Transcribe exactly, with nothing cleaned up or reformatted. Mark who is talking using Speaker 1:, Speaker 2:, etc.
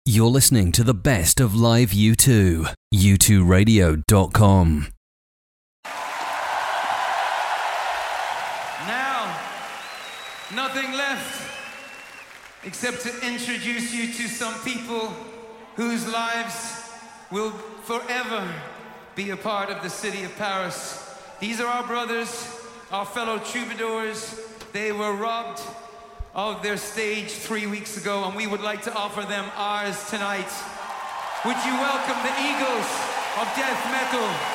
Speaker 1: You're listening to the best of live U two. U two radio dot com.
Speaker 2: Now, nothing left except to introduce you to some people whose lives will forever be a part of the city of Paris. These are our brothers, our fellow troubadours. They were robbed of their stage three weeks ago, and we would like to offer them ours tonight. Would you welcome the Eagles of Death Metal?